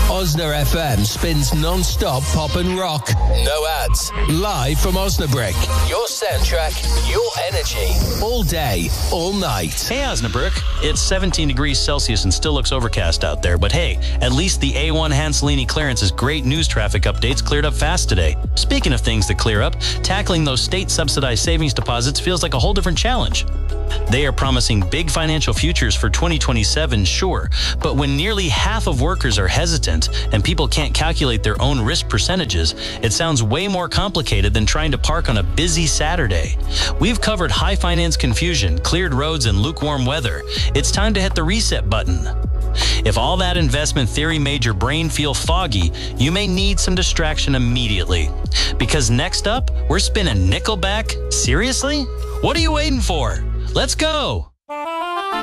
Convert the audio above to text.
Osna FM spins non-stop pop and rock. No ads. Live from Osnabrück. Your soundtrack, your energy. All day, all night. Hey, Osnabrück. It's 17 degrees Celsius and still looks overcast out there. But hey, at least the A1 Hanselini Clearance's great news traffic updates cleared up fast today. Speaking of things that clear up, tackling those state-subsidized savings deposits feels like a whole different challenge. They are promising big financial futures for 2027, sure, but when nearly half of workers are hesitant and people can't calculate their own risk percentages, it sounds way more complicated than trying to park on a busy Saturday. We've covered high finance confusion, cleared roads, and lukewarm weather. It's time to hit the reset button. If all that investment theory made your brain feel foggy, you may need some distraction immediately. Because next up, we're spinning Nickelback. Seriously? What are you waiting for? Let's go!